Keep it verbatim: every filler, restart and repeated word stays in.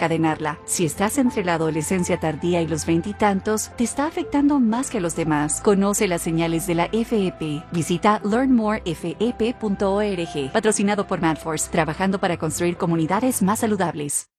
desencadenarla. Si estás entre la adolescencia tardía y los veintitantos, te está afectando más que a los demás. Conoce las señales de la F E P. Visita learn more f e p punto org. Patrocinado por Madforce, trabajando para construir comunidades más saludables.